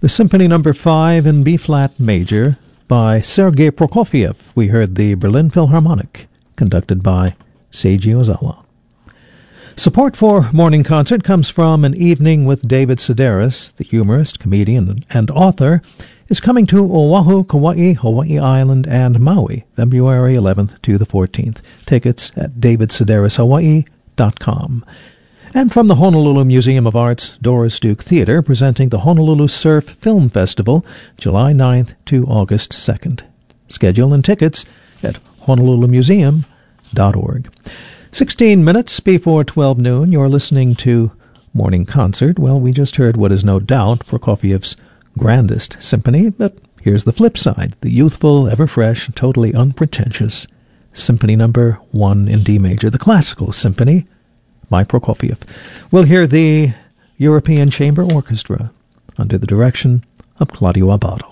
The Symphony Number 5 in B-flat major by Sergei Prokofiev. We heard the Berlin Philharmonic, conducted by Seiji Ozawa. Support for Morning Concert comes from An Evening with David Sedaris, the humorist, comedian, and author, is coming to Oahu, Kauai, Hawaii Island, and Maui, February 11th to the 14th. Tickets at davidsedarishawaii.com. And from the Honolulu Museum of Art's Doris Duke Theater, presenting the Honolulu Surf Film Festival, July 9th to August 2nd. Schedule and tickets at honolulumuseum.org. 16 minutes before 12 noon, you're listening to Morning Concert. Well, we just heard what is no doubt Prokofiev's grandest symphony, but here's the flip side, the youthful, ever-fresh, totally unpretentious Symphony Number 1 in D major, the classical symphony by Prokofiev. We'll hear the European Chamber Orchestra under the direction of Claudio Abbado.